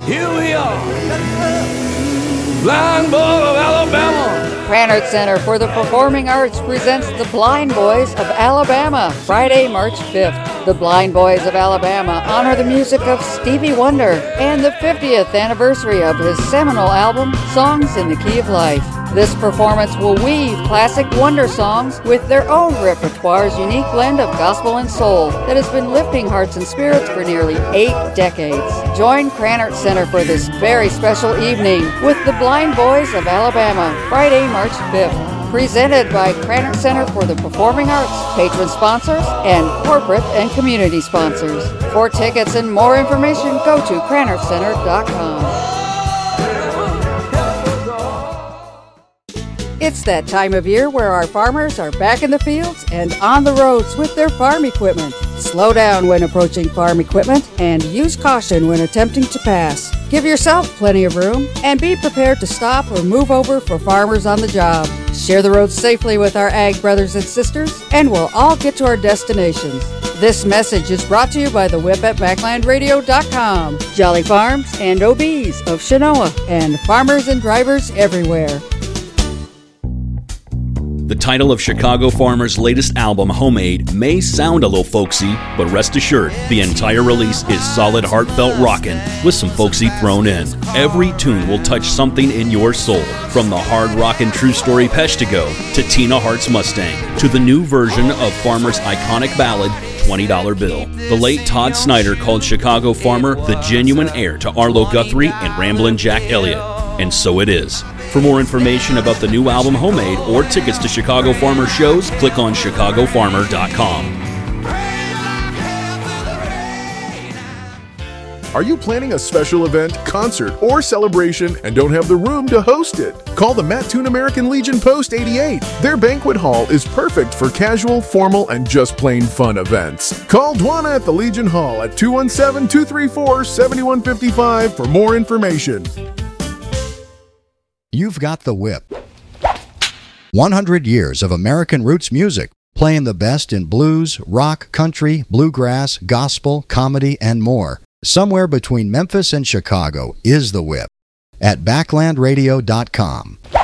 Here we are, Blind Boy of Alabama. Krannert Center for the Performing Arts presents the Blind Boys of Alabama, Friday, March 5th. The Blind Boys of Alabama honor the music of Stevie Wonder and the 50th anniversary of his seminal album, Songs in the Key of Life. This performance will weave classic Wonder songs with their own repertoire's unique blend of gospel and soul that has been lifting hearts and spirits for nearly 8 decades. Join Krannert Center for this very special evening with the Blind Boys of Alabama, Friday, March 5th. Presented by Krannert Center for the Performing Arts, patron sponsors, and corporate and community sponsors. For tickets and more information, go to KrannertCenter.com. It's that time of year where our farmers are back in the fields and on the roads with their farm equipment. Slow down when approaching farm equipment and use caution when attempting to pass. Give yourself plenty of room and be prepared to stop or move over for farmers on the job. Share the roads safely with our ag brothers and sisters, and we'll all get to our destinations. This message is brought to you by the Whip at BacklandRadio.com, Jolly Farms and OBs of Chenoa, and farmers and drivers everywhere. The title of Chicago Farmer's latest album, Homemade, may sound a little folksy, but rest assured, the entire release is solid, heartfelt rockin' with some folksy thrown in. Every tune will touch something in your soul, from the hard rockin' True Story Peshtigo to Tina Hart's Mustang, to the new version of Farmer's iconic ballad, $20 Bill. The late Todd Snyder called Chicago Farmer the genuine heir to Arlo Guthrie and Ramblin' Jack Elliott, and so it is. For more information about the new album Homemade or tickets to Chicago Farmer shows, click on chicagofarmer.com. Are you planning a special event, concert, or celebration and don't have the room to host it? Call the Mattoon American Legion Post 88. Their banquet hall is perfect for casual, formal, and just plain fun events. Call Dwana at the Legion Hall at 217-234-7155 for more information. You've got the Whip. 100 years of American roots music, playing the best in blues, rock, country, bluegrass, gospel, comedy, and more. Somewhere between Memphis and Chicago is the Whip at BacklandRadio.com.